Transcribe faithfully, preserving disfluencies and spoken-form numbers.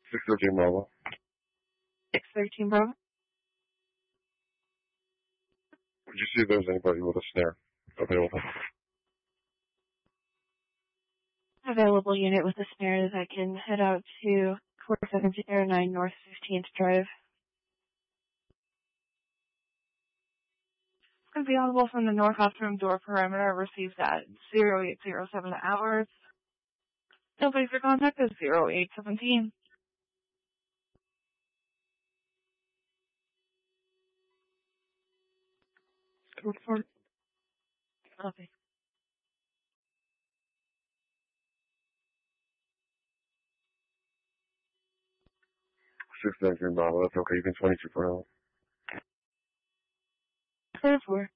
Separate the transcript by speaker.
Speaker 1: six thirteen Bravo.
Speaker 2: six thirteen Bravo.
Speaker 1: Would you see if there's anybody with a snare available?
Speaker 2: Available unit with a snare that can head out to four seven zero nine North fifteenth Drive. Available from the north bathroom door perimeter receives at zero eight zero seven hours. Nobody for contact is zero eight seventeen. Code four. Okay.
Speaker 1: six thirteen Bravo. That's okay. You can twenty-two for now.
Speaker 2: Code four.